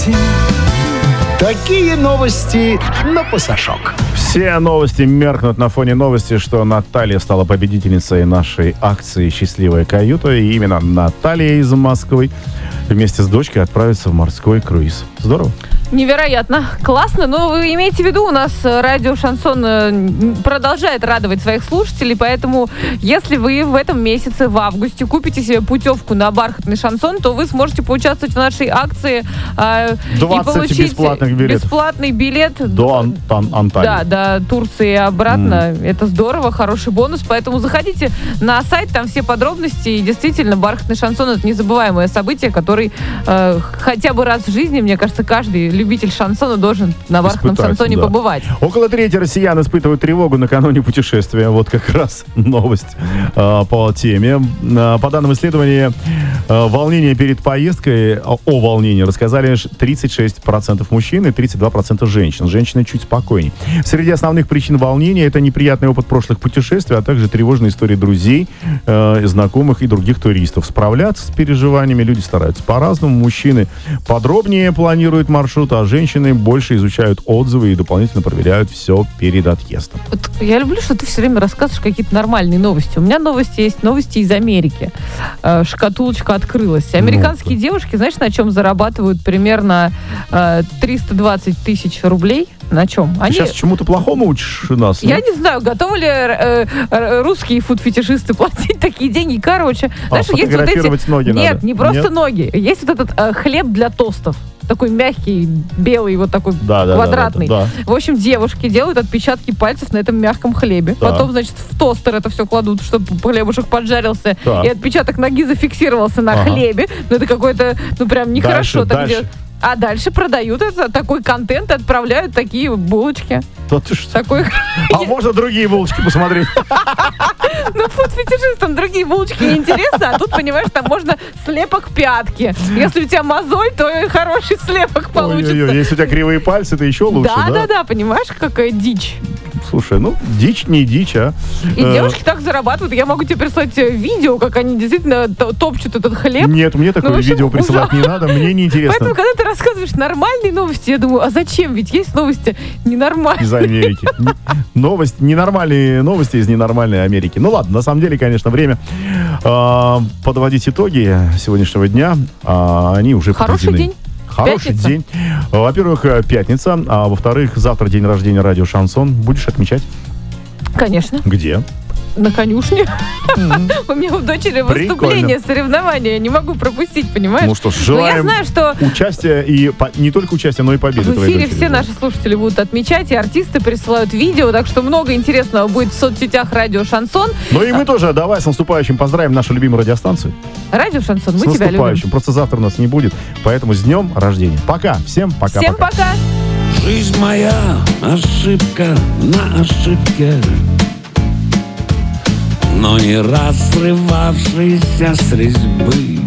Такие новости на посошок. Все новости меркнут на фоне новости, что Наталья стала победительницей нашей акции «Счастливая каюта». И именно Наталья из Москвы вместе с дочкой отправится в морской круиз. Здорово. Невероятно. Классно. Но вы имеете в виду, у нас радио «Шансон» продолжает радовать своих слушателей, поэтому если вы в этом месяце, в августе, купите себе путевку на бархатный шансон, то вы сможете поучаствовать в нашей акции 20 и получить бесплатных билетов. Бесплатный билет До Анталии. Да, до Турции и обратно. Это здорово, хороший бонус. Поэтому заходите на сайт, там все подробности. И действительно, бархатный шансон — это незабываемое событие, который хотя бы раз в жизни, мне кажется, каждый любитель шансона должен на бархатном шансоне побывать. Около трети россиян испытывают тревогу накануне путешествия. Вот как раз новость по теме. По данным исследования, волнение перед поездкой, о волнении рассказали 36% мужчин и 32% женщин. Женщины чуть спокойнее. Среди основных причин волнения — это неприятный опыт прошлых путешествий, а также тревожные истории друзей, знакомых и других туристов. Справляться с переживаниями люди стараются по-разному. Мужчины подробнее планируют маршрут, а женщины больше изучают отзывы и дополнительно проверяют все перед отъездом. Вот я люблю, что ты все время рассказываешь какие-то нормальные новости. У меня новости есть, новости из Америки. Шкатулочка открылась. Американские девушки, знаешь, на чем зарабатывают примерно 320 тысяч рублей? На чем? Ты сейчас чему-то плохому учишь нас? Я не знаю, готовы ли русские фуд-фетишисты платить такие деньги. Короче, знаешь, есть вот эти... ноги Нет, надо. не просто ноги. Есть вот этот хлеб для тостов. Такой мягкий, белый, вот такой квадратный. Да. В общем, девушки делают отпечатки пальцев на этом мягком хлебе. Да. Потом, значит, в тостер это все кладут, чтобы хлебушек поджарился. Да. И отпечаток ноги зафиксировался на хлебе. Ну, это какое-то, прям нехорошо. Дальше. А дальше продают такой контент и отправляют такие булочки. Да ты что? Такой... А можно другие булочки посмотреть? Ну, фуд-фетишистам другие булочки не интересны, а тут, понимаешь, там можно слепок пятки. Если у тебя мозоль, то и хороший слепок получится. Ой-ой-ой, если у тебя кривые пальцы, то еще лучше, да? Да, понимаешь, какая дичь. Слушай, дичь не дичь, а. И девушки так зарабатывают. Я могу тебе прислать видео, как они действительно топчут этот хлеб. Нет, мне такое видео присылать не надо, мне не интересно. Поэтому, когда ты рассказываешь нормальные новости, я думаю, а зачем? Ведь есть новости ненормальные. Из Америки. Ненормальные новости из ненормальной Америки. Ну ладно, на самом деле, конечно, время подводить итоги сегодняшнего дня. Они уже Хороший подведены. день. Хороший Пятница. день. Во-первых, пятница, а во-вторых, завтра день рождения радио «Шансон». Будешь отмечать? Конечно. Где? На конюшне. У меня у дочери выступление, соревнования. Я не могу пропустить, понимаешь? Ну что ж, желаем я знаю, что участия, и не только участия, но и победы. в эфире все наши слушатели будут отмечать, и артисты присылают видео, так что много интересного будет в соцсетях радио «Шансон». Ну и мы тоже, давай с наступающим поздравим нашу любимую радиостанцию. Радио «Шансон», мы с тебя любим. наступающим. Просто завтра у нас не будет, поэтому с днем рождения. Пока. Всем пока. Всем пока. Жизнь моя ошибка на ошибке, но не раз срывавшийся с резьбы.